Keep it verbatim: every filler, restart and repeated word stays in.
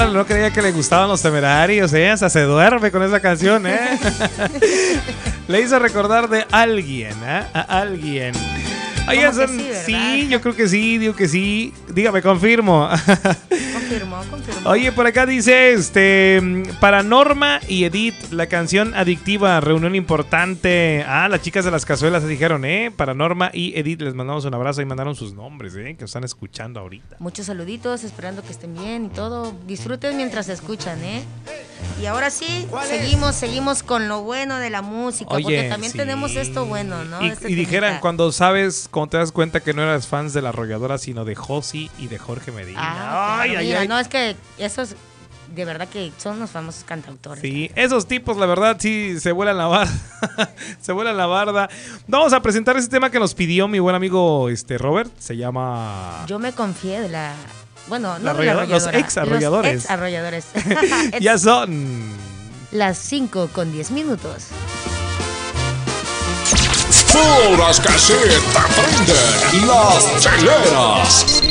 órale, no creía que le gustaban Los Temerarios, ¿eh? Hasta se duerme con esa canción, ¿eh? Le hizo recordar de alguien, ¿eh? A alguien. Oye, son, sí, sí, yo creo que sí, digo que sí. Dígame, confirmo. Confirmo, confirmo. Oye, por acá dice, este, para Norma y Edith, la canción Adictiva, reunión importante. Ah, las chicas de las cazuelas dijeron, ¿eh? Para Norma y Edith, les mandamos un abrazo y mandaron sus nombres, ¿eh? Que están escuchando ahorita. Muchos saluditos, esperando que estén bien y todo. Disfruten mientras escuchan, ¿eh? Y ahora sí, seguimos, seguimos con lo bueno de la música. Oye, porque también sí. tenemos esto bueno, ¿no? Y, este y dijeran, cuando sabes, cuando te das cuenta que no eras fans de La Arrolladora, sino de Josi y de Jorge Medina. Ah, ay, ay, mira, ay. No, es que esos, de verdad que son los famosos cantautores. Sí, esos tipos, la verdad, sí, se vuelan la barda. Se vuelan la barda. Vamos a presentar ese tema que nos pidió mi buen amigo este Robert. Se llama... Yo me confié de la... Bueno, no la de la arrolladora. Los ex arrolladores. Los ex arrolladores. Ya son las cinco con diez minutos. Puras casetas prenden las cheleras.